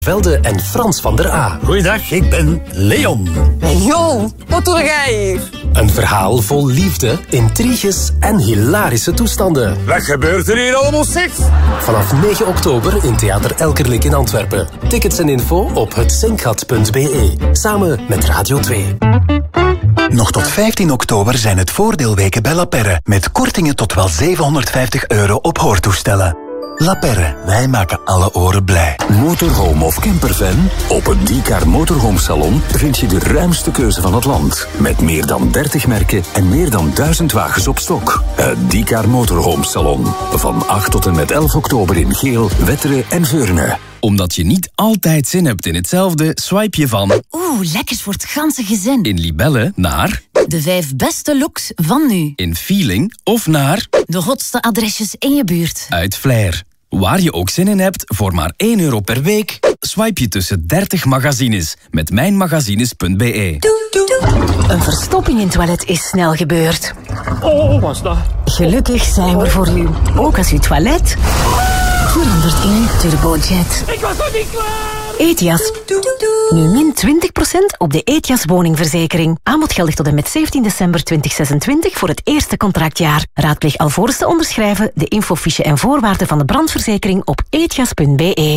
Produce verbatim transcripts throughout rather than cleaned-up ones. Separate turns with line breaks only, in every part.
Velde en Frans van der A.
Goeiedag, ik ben Leon.
Leon, wat doe jij hier?
Een verhaal vol liefde, intriges en hilarische toestanden.
Wat gebeurt er hier allemaal, zeg?
Vanaf negen oktober in Theater Elkerlijk in Antwerpen. Tickets en info op het zinkgat punt b e. Samen met Radio twee.
Nog tot vijftien oktober zijn het voordeelweken bij La Perre. Met kortingen tot wel zevenhonderdvijftig euro op hoortoestellen. La Perre, wij maken alle oren blij.
Motorhome of campervan? Op het D-Car Motorhome Salon vind je de ruimste keuze van het land. Met meer dan dertig merken en meer dan duizend wagens op stok. Het D-Car Motorhome Salon. Van acht tot en met elf oktober in Geel, Wetteren en Veurne.
Omdat je niet altijd zin hebt in hetzelfde, swipe je van...
Oeh, lekkers voor het ganse gezin.
In Libelle naar...
De vijf beste looks van nu.
In Feeling of naar...
De hotste adresjes in je buurt.
Uit Flair. Waar je ook zin in hebt, voor maar één euro per week... swipe je tussen dertig magazines met mijnmagazines punt b e.
Een verstopping in het toilet is snel gebeurd.
Oh, wat is dat?
Gelukkig zijn we voor u. Ook als uw toilet verandert in een turbojet.
Ik was nog niet klaar!
Etias. Nu min twintig procent op de Etias woningverzekering. Aanbod geldig tot en met zeventien december tweeduizend zesentwintig voor het eerste contractjaar. Raadpleeg alvorens te onderschrijven de infofiche en voorwaarden van de brandverzekering op etias punt b e.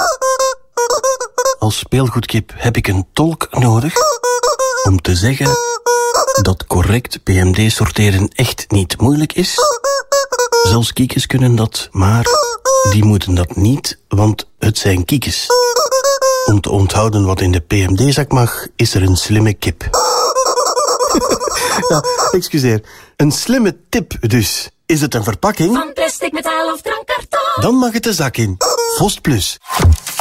Als speelgoedkip heb ik een tolk nodig om te zeggen dat correct P M D sorteren echt niet moeilijk is. Zelfs kiekjes kunnen dat, maar die moeten dat niet, want het zijn kiekjes. Om te onthouden wat in de P M D-zak mag, is er een slimme kip. Ja, excuseer. Een slimme tip dus. Is het een verpakking?
Van plastic, metaal of drankkarton?
Dan mag het de zak in. Vost Plus.